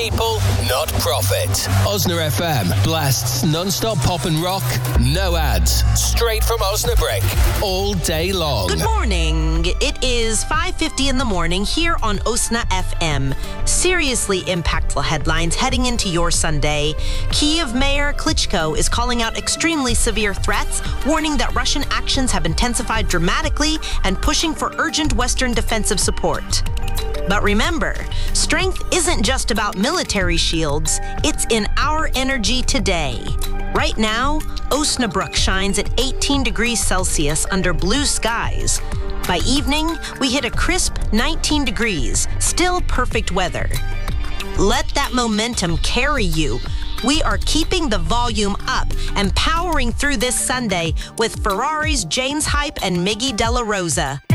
people, not profit. Osna FM blasts non-stop pop and rock, no ads, straight from Osnabrick, all day long. Good morning. It is 5:50 in the morning here on Osna FM. Seriously impactful headlines heading into your Sunday. Kyiv Mayor Klitschko is calling out extremely severe threats, warning that Russian actions have intensified dramatically and pushing for urgent Western defensive support. But remember, strength isn't just about military shields, it's in our energy today. Right now, Osnabrück shines at 18 degrees Celsius under blue skies. By evening, we hit a crisp 19 degrees, still perfect weather. Let that momentum carry you. We are keeping the volume up and powering through this Sunday with Ferrari's James Hype and Miggy Della Rosa.